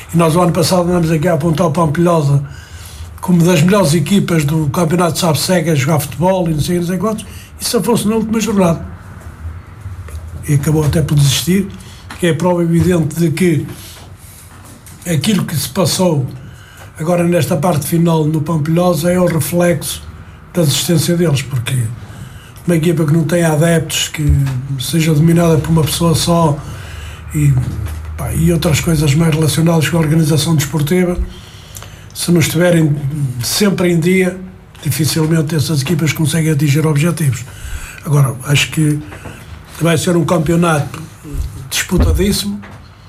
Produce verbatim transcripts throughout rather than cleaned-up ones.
E nós, o ano passado, andamos aqui a apontar o Pampilhosa como das melhores equipas do campeonato de Sabsega a jogar futebol e não sei, não sei quantos, e se fosse na última jornada. E acabou até por desistir, que é a prova evidente de que aquilo que se passou agora nesta parte final no Pampilhosa é o reflexo da desistência deles, porque uma equipa que não tem adeptos, que seja dominada por uma pessoa só e, pá, e outras coisas mais relacionadas com a organização desportiva, se não estiverem sempre em dia, dificilmente essas equipas conseguem atingir objetivos. Agora, acho que vai ser um campeonato disputadíssimo,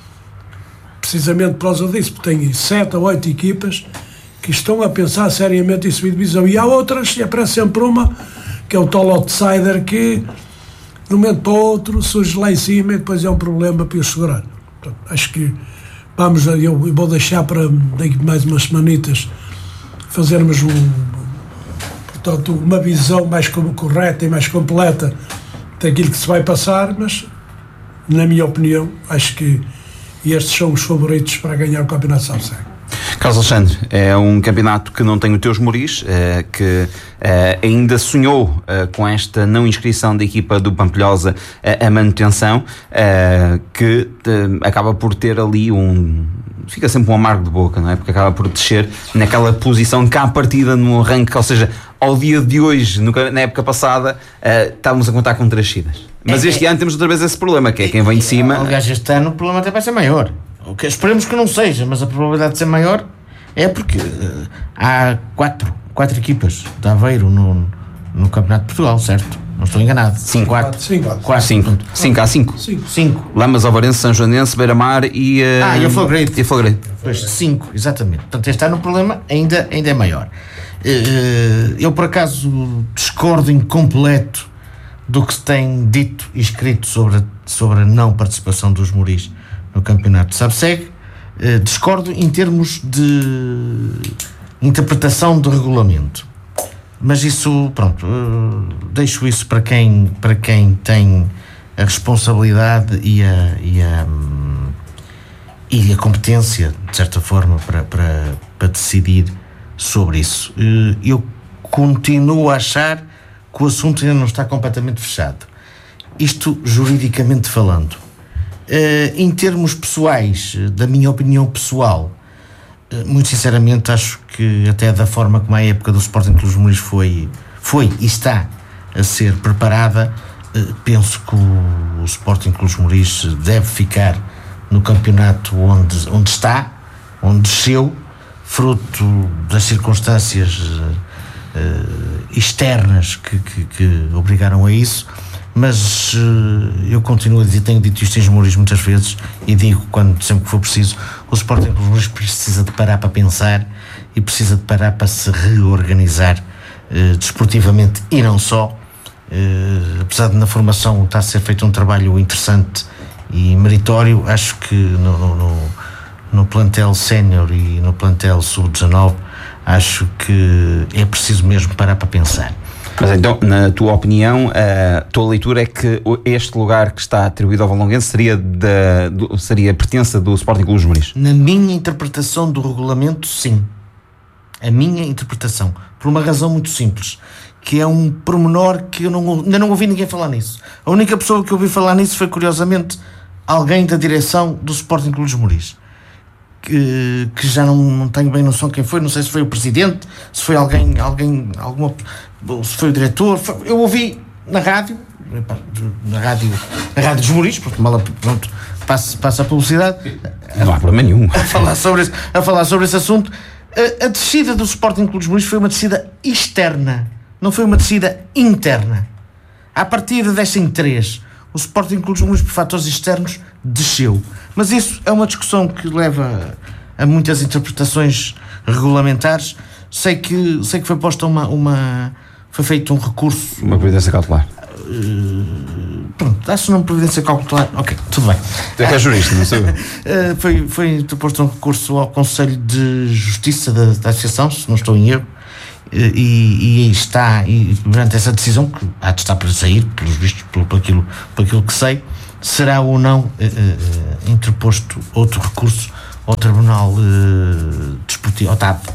precisamente por causa disso, porque tem sete ou oito equipas que estão a pensar seriamente em subir divisão, e há outras, e aparece sempre uma, que é o tal outsider, que de um momento para o outro surge lá em cima e depois é um problema para os segurar. Portanto, acho que vamos, eu vou deixar para daqui mais umas semanitas fazermos um, portanto, uma visão mais correta e mais completa daquilo que se vai passar, mas na minha opinião acho que estes são os favoritos para ganhar o campeonato de Sabsega. Carlos Alexandre, é um campeonato que não tem o Teus Moris, é, que é, ainda sonhou é, com esta não inscrição da equipa do Pampilhosa é, a manutenção, é, que é, acaba por ter ali um... fica sempre um amargo de boca, não é? Porque acaba por descer naquela posição que à partida no arranque, ou seja, ao dia de hoje, no, na época passada, uh, estávamos a contar com três descidas. Mas é, este é, ano temos outra vez esse problema, que é quem vem de cima. Aliás, este ano o problema até vai ser maior. O que, esperemos que não seja, mas a probabilidade de ser maior é porque uh, há quatro, quatro equipas de Aveiro no, no Campeonato de Portugal, certo? Não estou enganado. Cinco. Quatro. Cinco. Quatro. Cinco. Cinco. Há cinco. Cinco. Cinco. Lamas, Alvarense, São Joanense, Beira-Mar e... Uh, ah, e a Flagreite. E a Flagreite. Pois, cinco, exatamente. Portanto, este ano o problema ainda, ainda é maior. Uh, eu, por acaso, discordo em completo do que se tem dito e escrito sobre a, sobre a não participação dos Moris no campeonato de Sabseg. Uh, discordo em termos de interpretação do regulamento. Mas isso, pronto, uh, deixo isso para quem, para quem tem a responsabilidade e a, e a, um, e a competência, de certa forma, para, para, para decidir sobre isso. Uh, eu continuo a achar que o assunto ainda não está completamente fechado. Isto juridicamente falando. Uh, em termos pessoais, da minha opinião pessoal, muito sinceramente acho que até da forma como a época do Sporting Clube dos Moris foi, foi e está a ser preparada, penso que o Sporting Clube dos Moris deve ficar no campeonato onde, onde está, onde desceu, fruto das circunstâncias uh, externas que, que, que obrigaram a isso. Mas uh, eu continuo a dizer, tenho dito isto em Esmouris muitas vezes e digo quando sempre que for preciso, o Sporting Clube dos Moris precisa de parar para pensar e precisa de parar para se reorganizar uh, desportivamente e não só, uh, apesar de na formação estar a ser feito um trabalho interessante e meritório, acho que no, no, no, no plantel sénior e no plantel sub dezanove acho que é preciso mesmo parar para pensar. Mas então, na tua opinião, a tua leitura é que este lugar que está atribuído ao Valonguense seria, da, do, seria pertença do Sporting Clube dos Moris? Na minha interpretação do regulamento, sim. A minha interpretação. Por uma razão muito simples. Que é um pormenor que eu não, ainda não ouvi ninguém falar nisso. A única pessoa que eu ouvi falar nisso foi, curiosamente, alguém da direção do Sporting Clube dos Moris. Que, que já não, não tenho bem noção quem foi, não sei se foi o presidente, se foi alguém, alguém alguma, se foi o diretor. Foi, eu ouvi na rádio, na rádio, na rádio dos Moris, porque mal, pronto, passa, passa a publicidade. Não há problema nenhum. A falar sobre esse, a falar sobre esse assunto. A, a descida do Sporting Clube dos Moris foi uma descida externa, não foi uma descida interna. À partida descem três. O Sporting Clube dos Moris, por fatores externos, desceu. Mas isso é uma discussão que leva a muitas interpretações regulamentares. Sei que, sei que foi posta uma, uma... foi feito um recurso... Uma providência cautelar. Uh, pronto, acho que não providência cautelar. Ok, tudo bem. É que é jurista, não sei. uh, foi, foi posto um recurso ao Conselho de Justiça da, da Associação, se não estou em erro. E, e está, e durante essa decisão, que há de estar para sair, pelos vistos, pelo, pelo, aquilo, pelo aquilo que sei, será ou não uh, uh, interposto outro recurso ao Tribunal Nacional uh, Desportivo, ou T A D.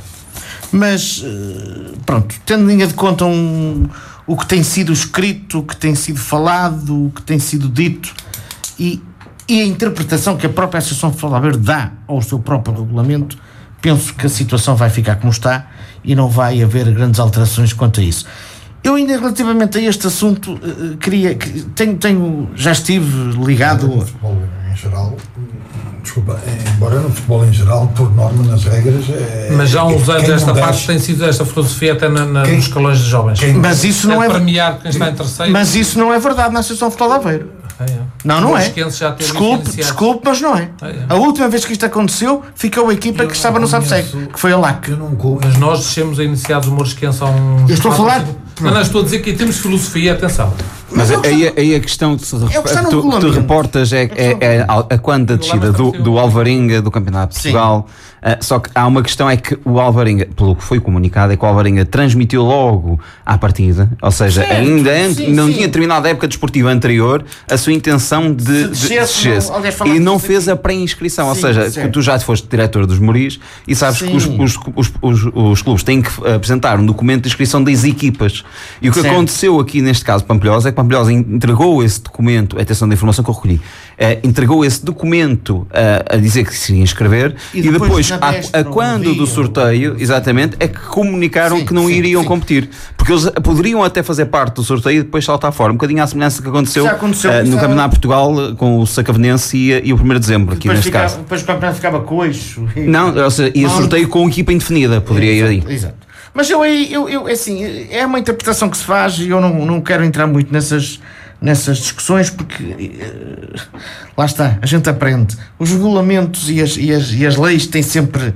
Mas, uh, pronto, tendo em linha de conta um, o que tem sido escrito, o que tem sido falado, o que tem sido dito e, e a interpretação que a própria Associação de Futebol Aveiro dá ao seu próprio regulamento, penso que a situação vai ficar como está e não vai haver grandes alterações quanto a isso. Eu ainda relativamente a este assunto uh, queria, tenho, tenho, já estive ligado... No futebol em geral, desculpa, embora no futebol em geral, por norma, nas regras... É, mas já há uns anos esta desce, parte tem sido esta filosofia até na, na, quem, nos escalões de jovens. Quem, mas isso não é... é... premiar quem está em terceiro. Mas isso não é verdade na Associação de Futebol de Aveiro. Ah, é. Não, não é. Desculpe, desculpe, mas não é. Ah, é. A última vez que isto aconteceu, ficou a equipa eu que estava no Sabseg, que foi a L A C. Mas nós descemos a iniciados o Mouresquense há uns... Eu estou a falar... Não, não, estou a dizer que em termos de filosofia, atenção. Mas aí, aí a questão que, se, é que tu, que tu reportas é, é, é a, a quando da descida do, do Alvaringa, do Campeonato de Portugal. Uh, só que há uma questão, é que o Alvaringa, pelo que foi comunicado, é que o Alvaringa transmitiu logo à partida, ou seja, certo, ainda antes, sim, não sim. tinha terminado a época desportiva anterior, a sua intenção de descer e não fez a pré-inscrição, ou seja, certo. que tu já foste diretor dos Moris e sabes sim. que os, os, os, os, os clubes têm que apresentar um documento de inscrição das equipas. E o que certo. aconteceu aqui neste caso Pampilhosa é que Pampilhosa entregou esse documento, atenção da informação que eu recolhi, uh, entregou esse documento uh, a dizer que se ia inscrever e, e depois, depois a, a quando do sorteio, exatamente, é que comunicaram sim, que não sim, iriam sim. competir, porque eles poderiam até fazer parte do sorteio e depois saltar fora, um bocadinho à semelhança que aconteceu, aconteceu uh, no Campeonato de Portugal com o Sacavenense e, e o primeiro de dezembro, aqui neste ficava, caso. Depois o campeonato ficava coxo. E... Não, ou seja, ia sorteio com equipa indefinida, poderia ir aí. Exato. Mas eu aí, eu, eu, assim, é uma interpretação que se faz e eu não, não quero entrar muito nessas, nessas discussões porque uh, lá está, a gente aprende. Os regulamentos e as, e as, e as leis têm sempre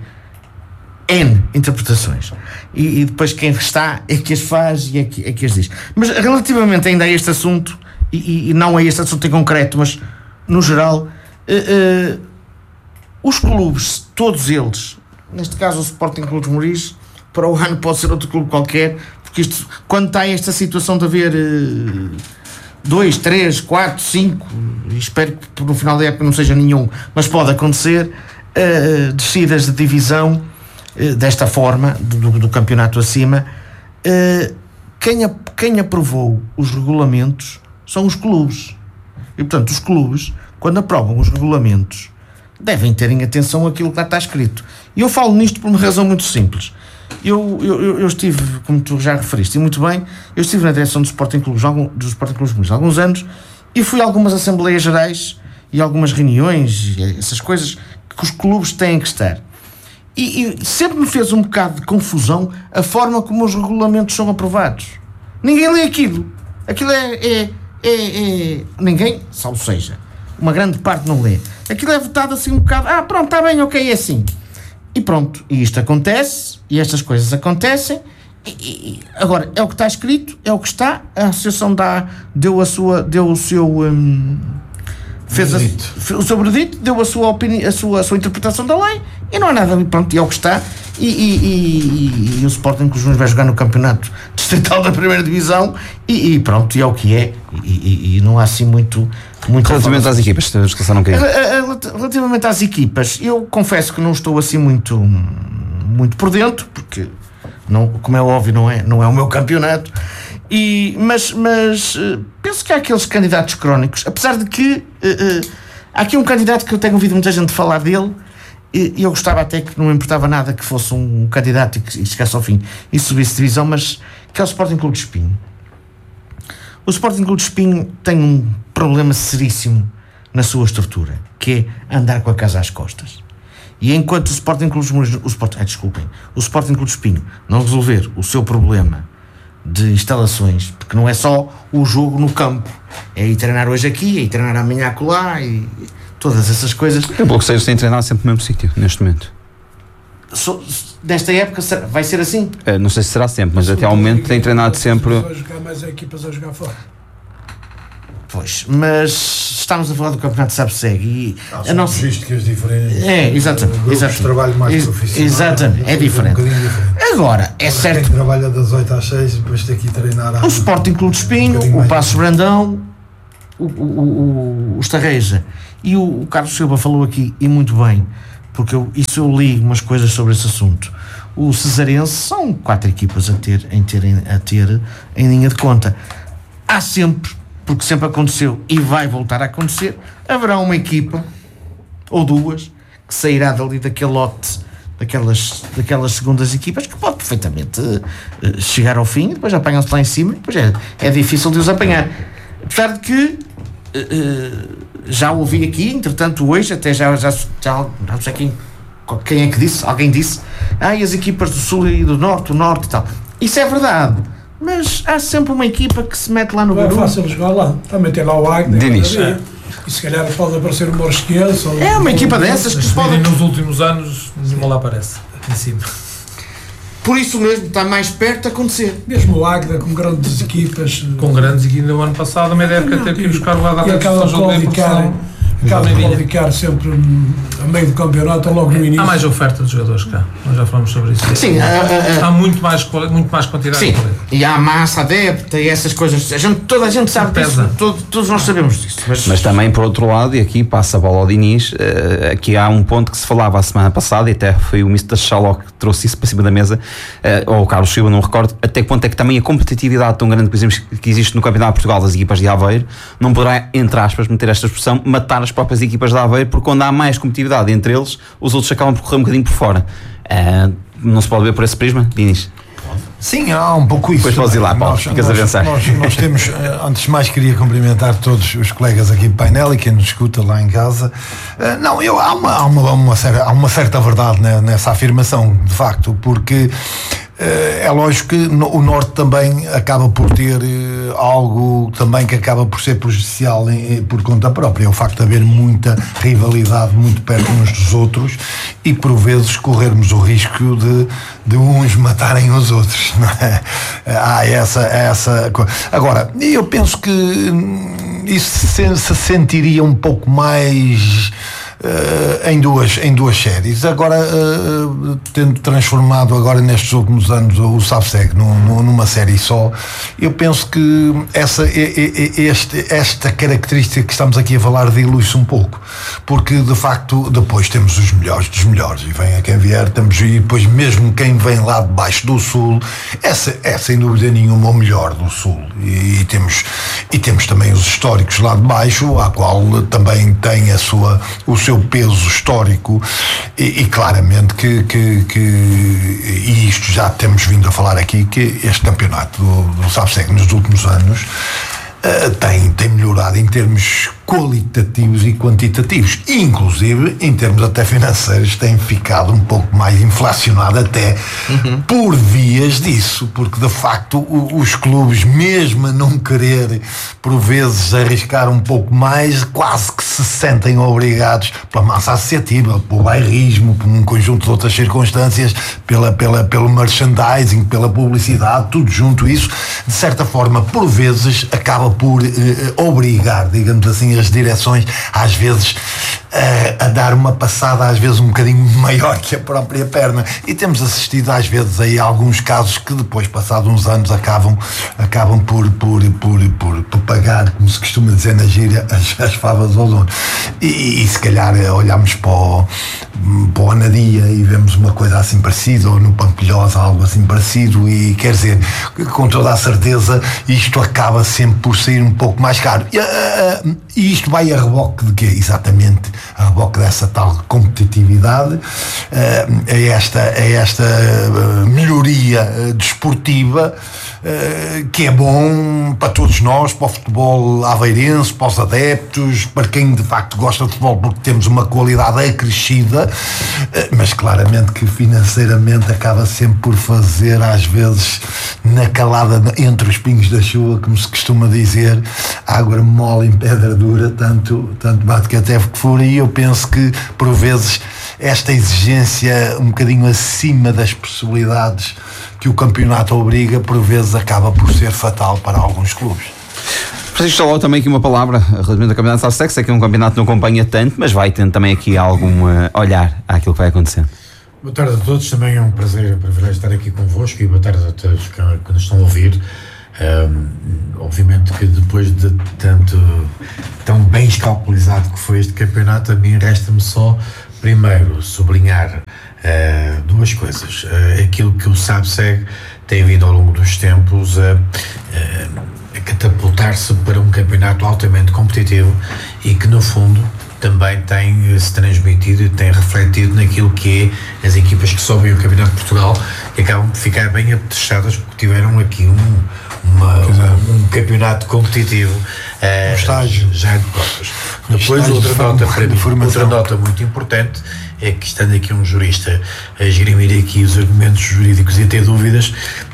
N interpretações. E, e depois quem está é que as faz e é que, é que as diz. Mas relativamente ainda a este assunto, e, e, e não a este assunto em concreto, mas no geral, uh, uh, os clubes, todos eles, neste caso o Sporting Clube de Moris, para o ano pode ser outro clube qualquer, porque isto, quando está esta situação de haver uh, dois, três, quatro, cinco, espero que no final da época não seja nenhum, mas pode acontecer, uh, descidas de divisão uh, desta forma, do, do campeonato acima, uh, quem, a, quem aprovou os regulamentos são os clubes. E portanto os clubes, quando aprovam os regulamentos, devem ter em atenção aquilo que lá está escrito. E eu falo nisto por uma razão muito simples. Eu, eu, eu estive, como tu já referiste, e muito bem, eu estive na direção do Sporting Clube dos Sporting Clubes há alguns anos e fui a algumas assembleias gerais e algumas reuniões, essas coisas que os clubes têm que estar. E, e sempre me fez um bocado de confusão a forma como os regulamentos são aprovados. Ninguém lê aquilo. Aquilo é... é, é, é ninguém, salvo seja, uma grande parte não lê. Aquilo é votado assim um bocado, ah, pronto, está bem, ok, é assim. E pronto, e isto acontece, e estas coisas acontecem, e, e, agora, é o que está escrito, é o que está, a Associação dá, deu, a sua, deu o seu... Hum, fez a, o seu veredito, deu a sua, opini, a, sua, a sua interpretação da lei, e não há nada, pronto, e é o que está, e, e, e, e o Sporting que os Joões vai jogar no campeonato distrital da primeira divisão, e, e pronto, e é o que é, e, e, e não há assim muito... muito relativamente às equipas, não relativamente às equipas, eu confesso que não estou assim muito, muito por dentro, porque, não, como é óbvio, não é, não é o meu campeonato, e, mas, mas penso que há aqueles candidatos crónicos, apesar de que uh, uh, há aqui um candidato que eu tenho ouvido muita gente falar dele, e eu gostava até que não me importava nada que fosse um candidato e que chegasse ao fim e subisse divisão, mas que é o Sporting Clube de Espinho. O Sporting Clube de Espinho tem um problema seríssimo na sua estrutura, que é andar com a casa às costas. E enquanto o Sporting Clube de Espinho, o Sport, ah, desculpem, o Sporting Clube de Espinho não resolver o seu problema de instalações, porque não é só o jogo no campo, é ir treinar hoje aqui, é ir treinar amanhã acolá e todas essas coisas. É bom que vocês têm treinado sempre no mesmo sítio, neste momento. So, nesta época vai ser assim? Uh, não sei se será sempre, mas, mas até ao momento tem treinado sempre. A jogar mais equipas a jogar fora. Pois, mas estamos a falar do campeonato de Sabseg e ah, a nossa logísticas diferentes. É, exatamente. Grupos exatamente. de trabalho mais Ex- profissional. Exatamente, é diferente. Um diferente. Agora, é Agora, certo. Quem trabalha das oito às seis e depois tem que ir treinar à... O Sporting Clube de Espinho, um o Passos Brandão, o, o, o, o Estarreja e o, o Carlos Silva falou aqui, e muito bem, porque eu, isso eu li umas coisas sobre esse assunto. O Cesarense são quatro equipas a ter, em ter, a ter em linha de conta. Há sempre, porque sempre aconteceu e vai voltar a acontecer, haverá uma equipa ou duas que sairá dali daquele lote, daquelas, daquelas segundas equipas, que pode perfeitamente uh, chegar ao fim e depois apanham-se lá em cima e depois é, é difícil de os apanhar. Apesar de que uh, uh, já ouvi aqui, entretanto hoje até já, já, já não sei quem, quem é que disse, alguém disse, ah, e as equipas do Sul e do Norte, do Norte e tal. Isso é verdade, mas há sempre uma equipa que se mete lá no barulho. barulho. É fácil jogar lá, também tem lá o Agner. Dinis. E se calhar pode aparecer uma esquerda. É uma equipa dessas que se pode... nos últimos anos nenhuma lá aparece em cima. Por isso mesmo está mais perto de acontecer. Mesmo o Agner com grandes equipas. Com grandes e ainda no ano passado, a meia época teve que ir buscar o Guarda-Redes. E acaba por indicar, acaba por indicar sempre a meio do campeonato, logo no início. Há mais oferta de jogadores cá, nós já falamos sobre isso. Sim, a, a, há muito mais, muito mais quantidade. sim, e há a massa adepta e essas coisas. A gente, toda a gente sabe Pesa. disso, todo, todos nós sabemos disso. Mas, Mas também, por outro lado, e aqui passa a bola ao Dinis, uh, aqui há um ponto que se falava a semana passada, e até foi o mister Chaló que trouxe isso para cima da mesa, uh, ou o Carlos Silva, não me recordo, até que ponto é que também a competitividade tão grande, por exemplo, que existe no Campeonato de Portugal das equipas de Aveiro, não poderá, entre aspas, meter esta expressão, matar as próprias equipas de Aveiro, porque quando há mais competitividade entre eles, os outros acabam por correr um bocadinho por fora. Uh, não se pode ver por esse prisma, Dinis? Sim, há um pouco isso. Depois podes ir lá, Paulo, nós, ficas nós, a pensar. Nós, nós temos, antes de mais, queria cumprimentar todos os colegas aqui de painel e quem nos escuta lá em casa. Uh, não, eu, há, uma, há, uma, uma certa, há uma certa verdade nessa afirmação, de facto, porque é lógico que o Norte também acaba por ter algo também que acaba por ser prejudicial em, por conta própria, é o facto de haver muita rivalidade muito perto uns dos outros e por vezes corrermos o risco de, de uns matarem os outros, não é? Há essa, essa coisa. Agora, eu penso que isso se, se sentiria um pouco mais Uh, em, duas, em duas séries. Agora, uh, tendo transformado agora nestes últimos anos o SABSEG num, numa série só, eu penso que essa, este, esta característica que estamos aqui a falar dilui-se um pouco, porque de facto depois temos os melhores dos melhores e vem a quem vier, temos, e depois mesmo quem vem lá de baixo do Sul, essa é sem dúvida nenhuma o melhor do Sul, e, e, temos, e temos também os históricos lá de baixo, à qual também tem a sua, o seu peso histórico e, e claramente que, que, que e isto já temos vindo a falar aqui, que este campeonato do, do SABSEG nos últimos anos uh, tem, tem melhorado em termos qualitativos e quantitativos, e inclusive em termos até financeiros tem ficado um pouco mais inflacionado até uhum. por vias disso, porque de facto o, os clubes, mesmo a não querer por vezes arriscar um pouco mais, quase que se sentem obrigados pela massa associativa, pelo bairrismo, por um conjunto de outras circunstâncias, pela, pela, pelo merchandising, pela publicidade, tudo junto, isso de certa forma por vezes acaba por eh, obrigar, digamos assim, as direções às vezes uh, a dar uma passada às vezes um bocadinho maior que a própria perna, e temos assistido às vezes aí a alguns casos que depois, passados uns anos, acabam, acabam por, por, por, por, por pagar, como se costuma dizer na gíria, as, as favas ao dono, e, e se calhar olhamos para o, para o Anadia e vemos uma coisa assim parecida, ou no Pampilhosa algo assim parecido, e quer dizer, com toda a certeza isto acaba sempre por sair um pouco mais caro, e, uh, e isto vai a reboque de quê? Exatamente a reboque dessa tal competitividade, uh, a esta, a esta uh, melhoria uh, desportiva, uh, que é bom para todos nós, para o futebol aveirense, para os adeptos, para quem de facto gosta de futebol, porque temos uma qualidade acrescida, uh, mas claramente que financeiramente acaba sempre por fazer, às vezes, na calada entre os pingos da chuva, como se costuma dizer, água mole em pedra dura, tanto, tanto bate que até que fura, e eu penso que por vezes esta exigência um bocadinho acima das possibilidades que o campeonato obriga, por vezes acaba por ser fatal para alguns clubes. Francisco Chaló, também aqui uma palavra relativamente ao campeonato de SABSEG, é que é um campeonato que não acompanha tanto, mas vai tendo também aqui algum uh, olhar àquilo que vai acontecendo. Boa tarde a todos, também é um prazer, um privilégio estar aqui convosco, e boa tarde a todos que, que nos estão a ouvir. Um, obviamente que depois de tanto tão bem escalpelizado que foi este campeonato, a mim resta-me só primeiro sublinhar uh, duas coisas. Uh, aquilo que o SABSEG tem vindo ao longo dos tempos a, a catapultar-se para um campeonato altamente competitivo e que, no fundo, também tem se transmitido e tem refletido naquilo que é as equipas que sobem o Campeonato de Portugal, que acabam por ficar bem apetrechadas porque tiveram aqui um, uma, um, um campeonato competitivo uh, estágio. já de provas. Depois, outra nota, para mim, outra nota muito importante é que, estando aqui um jurista a esgrimir aqui os argumentos jurídicos e a ter dúvidas,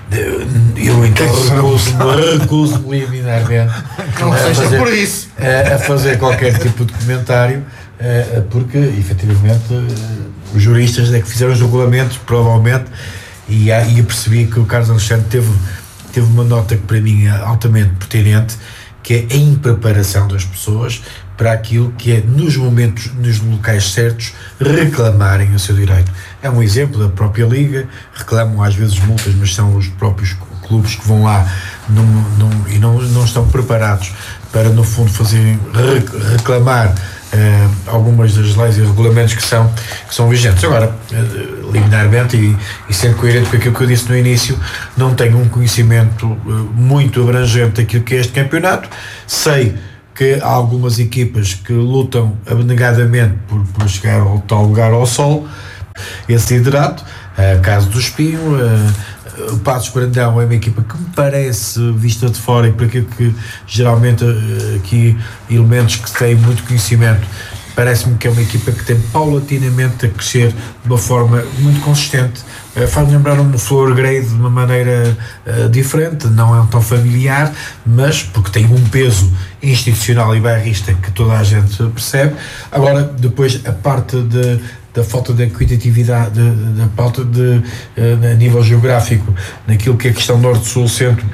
eu então recuso-me recuso liminarmente Não seja fazer, por isso. A, a fazer qualquer tipo de comentário, porque efetivamente os juristas é que fizeram os regulamentos, provavelmente, e, e eu percebi que o Carlos Alexandre teve, teve uma nota que para mim é altamente pertinente, que é a impreparação das pessoas para aquilo que é, nos momentos, nos locais certos, reclamarem o seu direito. É um exemplo da própria Liga, reclamam às vezes multas, mas são os próprios clubes que vão lá num, num, e não, não estão preparados para, no fundo, fazer, reclamar Uh, algumas das leis e regulamentos que são, que são vigentes. Agora, uh, liminarmente e, e sendo coerente com aquilo que eu disse no início, não tenho um conhecimento uh, muito abrangente daquilo que é este campeonato. Sei que há algumas equipas que lutam abnegadamente por, por chegar ao tal lugar ao sol, esse liderato, uh, caso do Espinho, uh, o Passos Brandão é uma equipa que me parece, vista de fora e por aquilo que geralmente aqui elementos que têm muito conhecimento, parece-me que é uma equipa que tem paulatinamente a crescer de uma forma muito consistente. Uh, faz lembrar um Floor Grade de uma maneira uh, diferente, não é tão familiar, mas porque tem um peso institucional e bairrista que toda a gente percebe. Agora, depois a parte de da falta de equitatividade, da falta de, uh, a nível geográfico, naquilo que é a questão norte-sul-centro,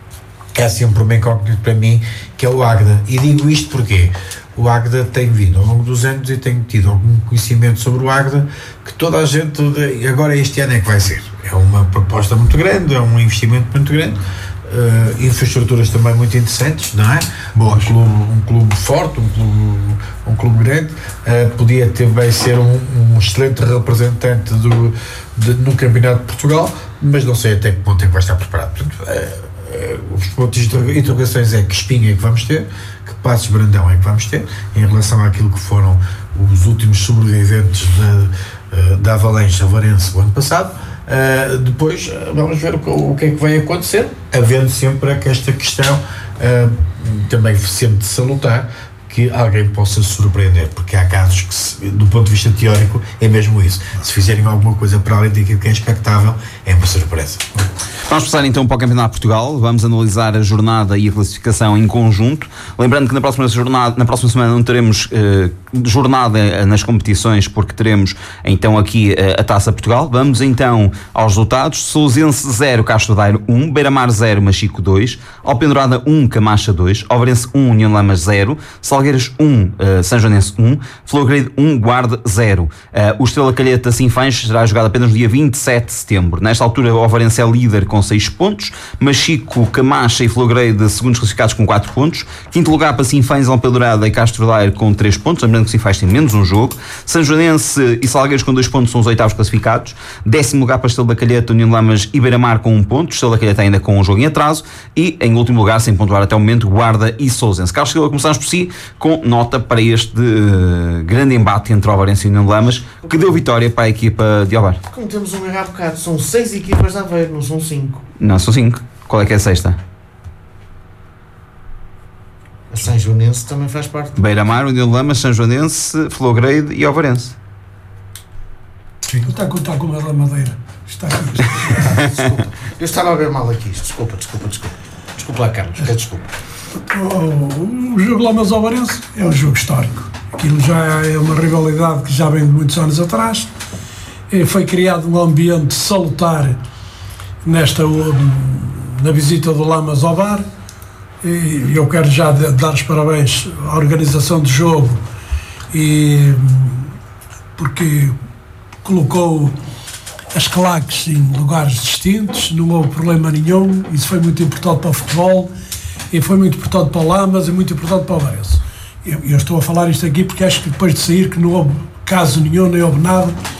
é sempre uma incógnita para mim, que é o Águeda. E digo isto porque o Águeda tem vindo ao longo dos anos e tenho tido algum conhecimento sobre o Águeda, que toda a gente, agora este ano é que vai ser. É uma proposta muito grande, é um investimento muito grande, uh, infraestruturas também muito interessantes, não é? Um clube, um clube forte, um clube, um clube grande, uh, podia também ser um, um excelente representante do, de, no Campeonato de Portugal, mas não sei até que ponto é que vai estar preparado. Portanto, uh, uh, os pontos de interrogações é que Espinho é que vamos ter, que Passos Brandão é que vamos ter, em relação àquilo que foram os últimos sobreviventes da, da Avalanche Avarense o ano passado. Uh, depois uh, vamos ver o, o que é que vai acontecer, havendo sempre que esta questão uh, também sempre de salutar que alguém possa se surpreender, porque há casos que, se, do ponto de vista teórico, é mesmo isso. Se fizerem alguma coisa para além daquilo que é expectável, é uma surpresa. Vamos passar então para o Campeonato de Portugal. Vamos analisar a jornada e a classificação em conjunto. Lembrando que na próxima, jornada, na próxima semana não teremos eh, jornada nas competições, porque teremos então aqui eh, a Taça Portugal. Vamos então aos resultados. Sousense zero, Castro Daire um, Beira-Mar zero, Machico dois, Alpendurada um, Camacha dois, Ovarense um, União de Lamas zero, Salgueiras um, uh, São Joanense um, Florgrade um, Guarda zero. Uh, o Estrela Calheta Sinfãs será jogado apenas no dia vinte e sete de setembro. Nesta altura, o Ovarense é líder com seis pontos, Machico, Camacha e Florgrade segundos classificados com quatro pontos, quinto lugar para Sinfãs, Alpendurada e Castro Daire com três pontos, lembrando que Sinfãs tem menos um jogo, São Joanense e Salgueiros com dois pontos são os oitavos classificados, décimo lugar para Estrela da Calheta, União de Lamas e Beira-Mar com um ponto, Estrela da Calheta ainda com um jogo em atraso, e em último lugar, sem pontuar até o momento, Guarda e Sousense. Carlos Silva, começamos por si com nota para este uh, grande embate entre Ovarense e União de Lamas, que deu vitória para a equipa de Ovar. Como temos um erro há bocado, são seis equipas de Aveiro, não são cinco. Não, são cinco. Qual é que é a sexta? A São Joanense também faz parte. Beira-Mar, União de Lamas, São Joanense, Florgrade e Ovarense. Está a contar com a Madeira. Está aqui. Desculpa, eu estava a ver mal aqui. Desculpa, desculpa, desculpa. Desculpa lá, Carlos, peço desculpa. O, o jogo Lamas-Ovarense é um jogo histórico. Aquilo já é uma rivalidade que já vem de muitos anos atrás. E foi criado um ambiente salutar nesta, na visita do Lamas ao Bar. E eu quero já dar os parabéns à organização do jogo, e, porque colocou as claques em lugares distintos, não houve problema nenhum. Isso foi muito importante para o futebol, e foi muito importante para o Lamas e muito importante para o Ovarense. Eu, eu estou a falar isto aqui porque acho que depois de sair que não houve caso nenhum, nem houve nada.